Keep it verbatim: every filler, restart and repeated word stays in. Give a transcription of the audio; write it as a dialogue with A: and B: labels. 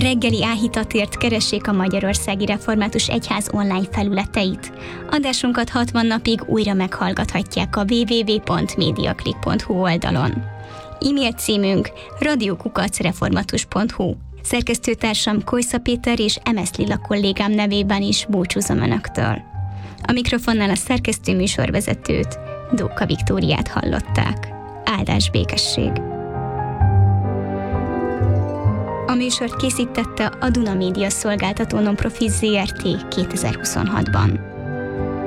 A: Reggeli áhítatért keressék a Magyarországi Református Egyház online felületeit. Adásunkat hatvan napig újra meghallgathatják a double-u double-u double-u pont mediaclick pont hu oldalon. E-mail címünk radio kukac reformatus pont hu. Szerkesztőtársam Kojsza Péter és em es Lilla kollégám nevében is búcsúzom Önöktől. A mikrofonnál a szerkesztő műsorvezetőt, Dóka Viktóriát hallották. Áldás békesség! A műsort készítette a Duna Média Szolgáltató Nonprofit Zrt. kétezer-huszonhatban.